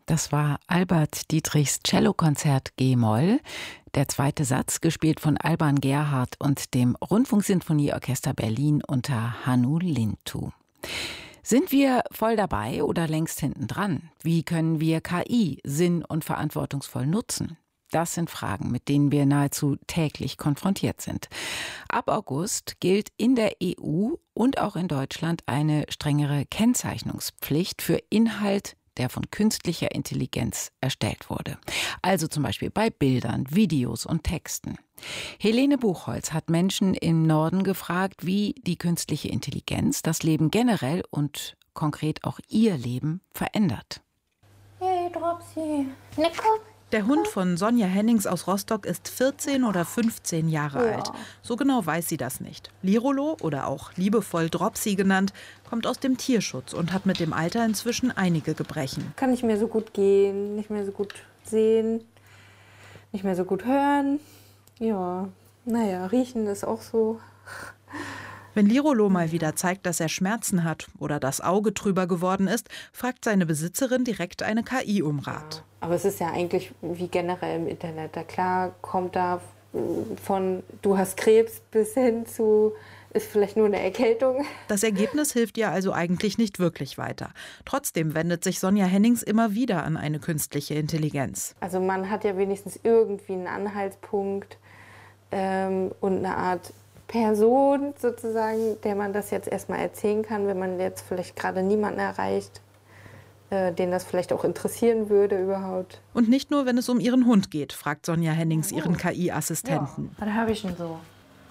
Das war Albert Dietrichs Cellokonzert G-Moll. Der zweite Satz, gespielt von Alban Gerhardt und dem Rundfunksinfonieorchester Berlin unter Hannu Lintu. Sind wir voll dabei oder längst hinten dran? Wie können wir KI sinn- und verantwortungsvoll nutzen? Das sind Fragen, mit denen wir nahezu täglich konfrontiert sind. Ab August gilt in der EU und auch in Deutschland eine strengere Kennzeichnungspflicht für Inhalt, der von künstlicher Intelligenz erstellt wurde. Also zum Beispiel bei Bildern, Videos und Texten. Helene Buchholz hat Menschen im Norden gefragt, wie die künstliche Intelligenz das Leben generell und konkret auch ihr Leben verändert. Hey, Dropsy. Ne, komm. Der Hund von Sonja Hennings aus Rostock ist 14 oder 15 Jahre alt. So genau weiß sie das nicht. Lirolo, oder auch liebevoll Dropsy genannt, kommt aus dem Tierschutz und hat mit dem Alter inzwischen einige Gebrechen. Kann nicht mehr so gut gehen, nicht mehr so gut sehen, nicht mehr so gut hören. Ja, naja, riechen ist auch so. Wenn Lirolo mal wieder zeigt, dass er Schmerzen hat oder das Auge trüber geworden ist, fragt seine Besitzerin direkt eine KI um Rat. Aber es ist ja eigentlich wie generell im Internet. Da klar kommt da von du hast Krebs bis hin zu ist vielleicht nur eine Erkältung. Das Ergebnis hilft ihr also eigentlich nicht wirklich weiter. Trotzdem wendet sich Sonja Hennings immer wieder an eine künstliche Intelligenz. Also man hat ja wenigstens irgendwie einen Anhaltspunkt und eine Art Person sozusagen, der man das jetzt erstmal erzählen kann, wenn man jetzt vielleicht gerade niemanden erreicht, den das vielleicht auch interessieren würde überhaupt. Und nicht nur, wenn es um ihren Hund geht, fragt Sonja Hennings ihren KI-Assistenten. Ja. Was habe ich denn so?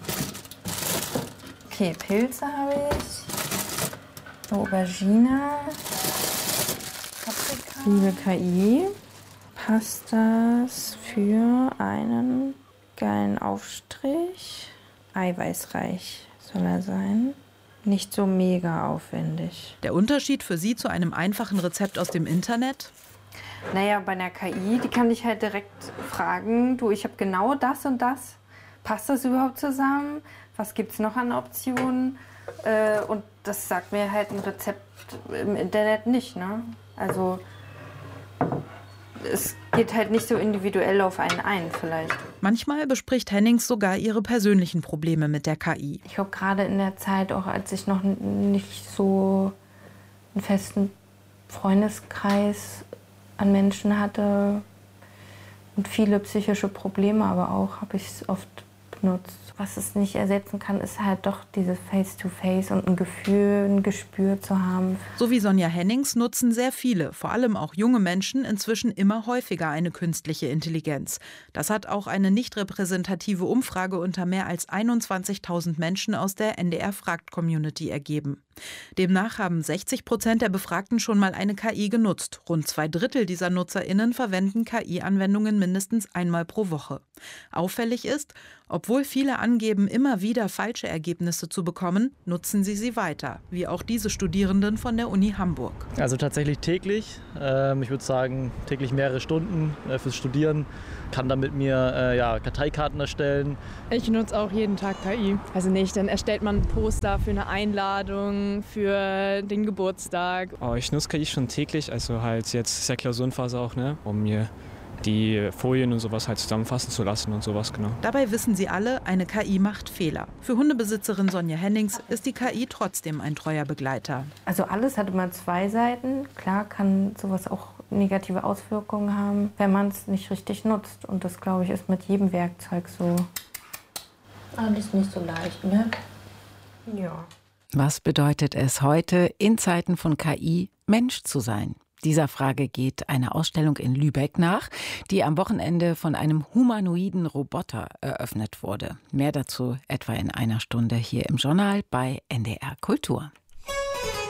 Okay, Pilze habe ich. Aubergine. Paprika. Liebe KI, passt das für einen geilen Aufstrich? Eiweißreich soll er sein. Nicht so mega aufwendig. Der Unterschied für Sie zu einem einfachen Rezept aus dem Internet? Naja, bei einer KI, die kann ich halt direkt fragen, du, ich habe genau das und das. Passt das überhaupt zusammen? Was gibt es noch an Optionen? Und das sagt mir halt ein Rezept im Internet nicht, ne? Also es geht halt nicht so individuell auf einen ein vielleicht. Manchmal bespricht Hennings sogar ihre persönlichen Probleme mit der KI. Ich glaube, gerade in der Zeit, auch als ich noch nicht so einen festen Freundeskreis an Menschen hatte und viele psychische Probleme, aber auch habe ich es oft benutzt. Was es nicht ersetzen kann, ist halt doch dieses Face-to-Face und ein Gefühl, ein Gespür zu haben. So wie Sonja Hennings nutzen sehr viele, vor allem auch junge Menschen, inzwischen immer häufiger eine künstliche Intelligenz. Das hat auch eine nicht repräsentative Umfrage unter mehr als 21.000 Menschen aus der NDR-Fragt-Community ergeben. Demnach haben 60% der Befragten schon mal eine KI genutzt. Rund 2/3 dieser NutzerInnen verwenden KI-Anwendungen mindestens einmal pro Woche. Auffällig ist, obwohl viele angeben, immer wieder falsche Ergebnisse zu bekommen, nutzen sie weiter, wie auch diese Studierenden von der Uni Hamburg. Also tatsächlich täglich. Ich würde sagen, täglich mehrere Stunden fürs Studieren. Kann dann mit mir Karteikarten erstellen. Ich nutze auch jeden Tag KI. Also nicht, dann erstellt man ein Poster für eine Einladung, für den Geburtstag. Oh, ich nutze KI schon täglich, also halt jetzt ist ja Klausurenphase auch, ne, um mir die Folien und sowas halt zusammenfassen zu lassen und sowas, genau. Dabei wissen sie alle, eine KI macht Fehler. Für Hundebesitzerin Sonja Hennings ist die KI trotzdem ein treuer Begleiter. Also alles hat immer zwei Seiten. Klar kann sowas auch negative Auswirkungen haben, wenn man es nicht richtig nutzt. Und das, glaube ich, ist mit jedem Werkzeug so. Alles nicht so leicht, ne? Ja. Was bedeutet es heute, in Zeiten von KI Mensch zu sein? Dieser Frage geht eine Ausstellung in Lübeck nach, die am Wochenende von einem humanoiden Roboter eröffnet wurde. Mehr dazu etwa in einer Stunde hier im Journal bei NDR Kultur.